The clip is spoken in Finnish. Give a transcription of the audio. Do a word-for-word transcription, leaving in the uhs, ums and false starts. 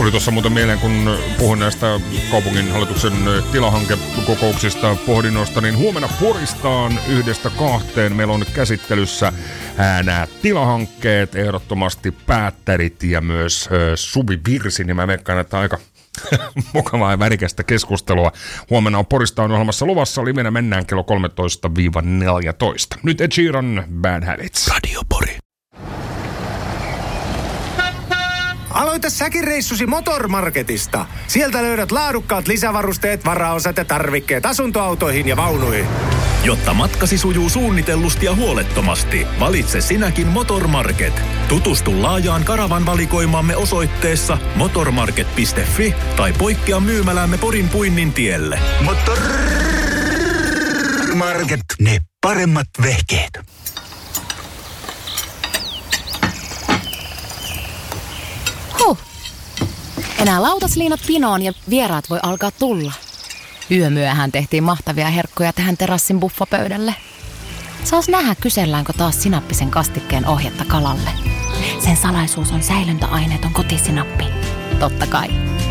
Oli tuossa muuten mieleen, kun puhuin näistä kaupunginhallituksen tilahankekokouksista, pohdinnoista, niin huomenna Poristaan yhdestä kahteen. Meillä on käsittelyssä ää, nämä tilahankkeet, ehdottomasti päättärit ja myös ää, Suvi Virsi, niin mä veikkaan, että aika mukavaa ja värikästä keskustelua. Huomenna on Poristaan ohjelmassa luvassa. Livenä mennään kello kolmetoista neljätoista. Nyt Ed Sheeran, Bad Habits. Radio Pori. Aloita säkin reissusi Motormarketista. Sieltä löydät laadukkaat lisävarusteet, varaosat ja tarvikkeet asuntoautoihin ja vaunuihin. Jotta matkasi sujuu suunnitellusti ja huolettomasti, valitse sinäkin Motormarket. Tutustu laajaan karavan valikoimaamme osoitteessa motormarket piste fi tai poikkea myymälämme Porin Puinnin tielle. Motormarket, ne paremmat vehkeet. Huh. Enää lautasliinat pinoon ja vieraat voi alkaa tulla. Yömyöhän tehtiin mahtavia herkkuja tähän terassin buffapöydälle. Saas nähdä, kyselläänkö taas sinappisen kastikkeen ohjetta kalalle. Sen salaisuus on säilöntäaineeton kotisinappi. Totta kai.